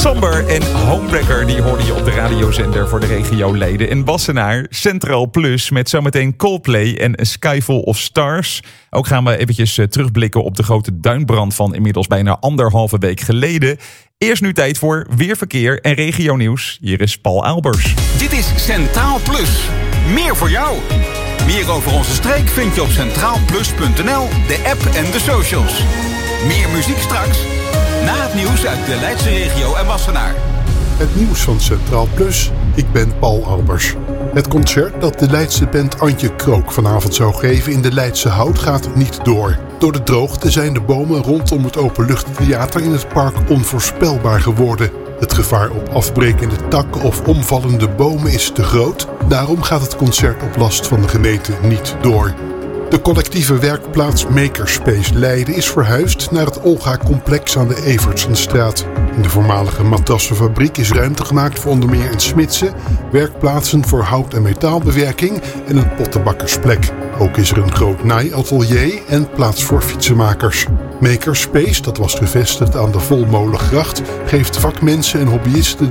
Somber en Homebreaker, die hoorde je op de radiozender voor de regioleden. En Wassenaar, Centraal Plus, met zometeen Coldplay en A Sky Full of Stars. Ook gaan we eventjes terugblikken op de grote duinbrand van inmiddels bijna 1,5 week geleden. Eerst nu tijd voor weerverkeer en regionieuws. Hier is Paul Albers. Dit is Centraal Plus. Meer voor jou. Meer over onze streek vind je op centraalplus.nl, de app en de socials. Meer muziek straks, na het nieuws uit de Leidse regio en Wassenaar. Het nieuws van Centraal Plus. Ik ben Paul Albers. Het concert dat de Leidse band Antje Krook vanavond zou geven in de Leidse Hout gaat niet door. Door de droogte zijn de bomen rondom het openluchttheater in het park onvoorspelbaar geworden. Het gevaar op afbrekende takken of omvallende bomen is te groot. Daarom gaat het concert op last van de gemeente niet door. De collectieve werkplaats Makerspace Leiden is verhuisd naar het Olga-complex aan de Evertsenstraat. In de voormalige matrassenfabriek is ruimte gemaakt voor onder meer een smidse, werkplaatsen voor hout- en metaalbewerking en een pottenbakkersplek. Ook is er een groot naaiatelier en plaats voor fietsenmakers. Makerspace, dat was gevestigd aan de Volmolengracht, geeft vakmensen en hobbyisten